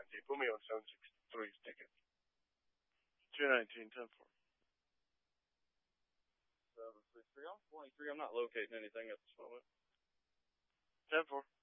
empty. Put me on 763's ticket. 219, 10-4. 763 on 23. I'm not locating anything at this moment. 10-4.